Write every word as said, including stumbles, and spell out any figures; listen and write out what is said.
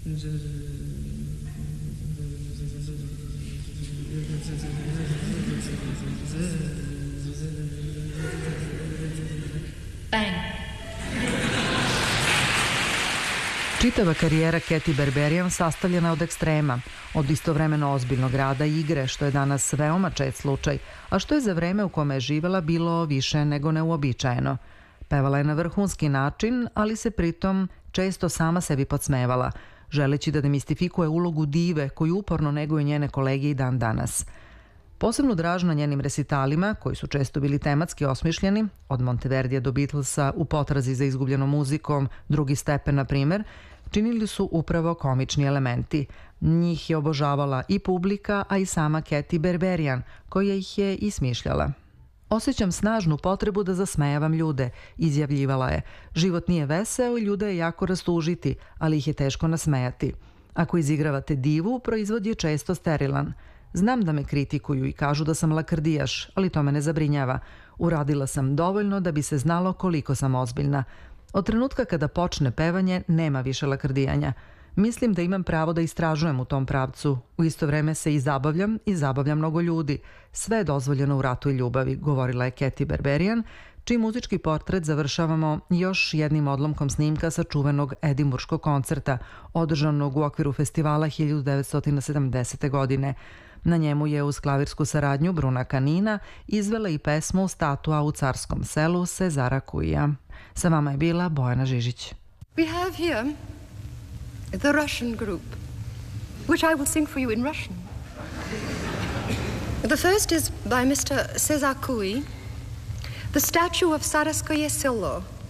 Bang. Čitava karijera Katy Berberian sastavljena je od ekstrema, od istovremeno ozbiljnog rada i igre, što je danas veoma čest slučaj, a što je za vreme u kome je živela bilo više nego neuobičajeno. Pevala je na vrhunski način, ali se pritom često sama sebi podsmevala, želeći da demistifikuje ulogu dive koju uporno neguju njene kolege i dan danas. Posebnu draž na njenim resitalima, koji su često bili tematski osmišljeni, od Monteverdija do Beatlesa u potrazi za izgubljenom muzikom, Drugi stepen, na primer, činili su upravo komični elementi. Njih je obožavala i publika, a i sama Katy Berberian, koja ih je i smišljala. Osjećam snažnu potrebu da zasmejavam ljude, izjavljivala je. Život nije veseo i ljude je jako rastužiti, ali ih je teško nasmejati. Ako izigravate divu, proizvod je često sterilan. Znam da me kritikuju i kažu da sam lakrdijaš, ali to me ne zabrinjava. Uradila sam dovoljno da bi se znalo koliko sam ozbiljna. Od trenutka kada počne pevanje, nema više lakrdijanja. Mislim da imam pravo da istražujem u tom pravcu. U isto vreme se i zabavljam i zabavljam mnogo ljudi. Sve je dozvoljeno u ratu i ljubavi, govorila je Katy Berberian, čiji muzički portret završavamo još jednim odlomkom snimka sa čuvenog edimburškog koncerta, održanog u okviru festivala hiljadu devetsto sedamdesete. godine. Na njemu je uz klavirsku saradnju Bruna Kanina izvela i pesmu Statua u carskom selu Cezara Kuija. Sa vama je bila Bojana Žižić. We have here the Russian group, which I will sing for you in Russian. The first is by Mister Cezar Kui, The Statue of Tsarskoye Selo.